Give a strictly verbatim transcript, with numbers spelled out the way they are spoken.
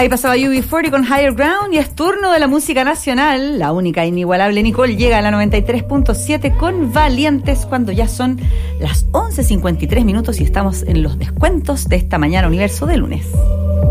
Ahí pasaba U B cuarenta con Higher Ground y es turno de la música nacional. La única e inigualable Nicole llega a la noventa y tres punto siete con Valientes cuando ya son las once cincuenta y tres minutos y estamos en los descuentos de esta mañana universo de lunes.